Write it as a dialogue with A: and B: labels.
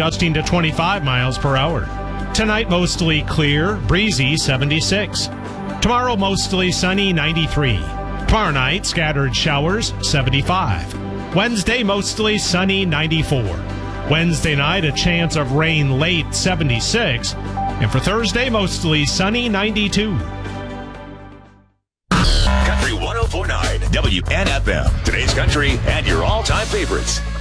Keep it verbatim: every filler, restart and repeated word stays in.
A: gusting to twenty-five miles per hour. Tonight, mostly clear, breezy, seventy-six. Tomorrow, mostly sunny, ninety-three. Tomorrow night, scattered showers, seventy-five. Wednesday, mostly sunny, ninety-four. Wednesday night, a chance of rain late, seventy-six. And for Thursday, mostly sunny, ninety-two.
B: Country one oh four point nine W N F M. Today's country and your all-time favorites.